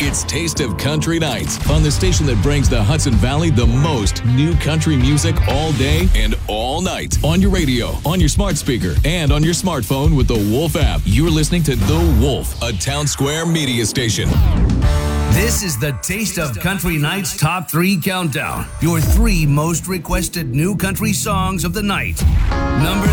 It's Taste of Country Nights on the station that brings the Hudson Valley the most new country music all day and all night. On your radio, on your smart speaker, and on your smartphone with the Wolf app. You're listening to The Wolf, a Town Square media station. This is the Taste of Country Nights Top 3 Countdown. Your 3 most requested new country songs of the night. Number